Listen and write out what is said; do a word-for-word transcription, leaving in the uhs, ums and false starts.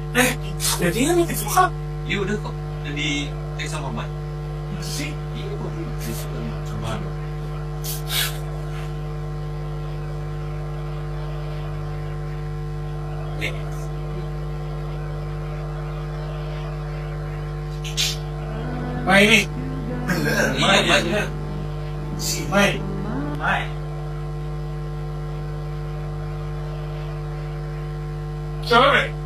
Eh, jadi kan itu kan? Iya udah kok, jadi teks sama Mbak. Sih, Iya kok, suka sama. Nih, Mai ini. iya Mai Mbak. dia. Si Mai. Mai. Siapa, Mai?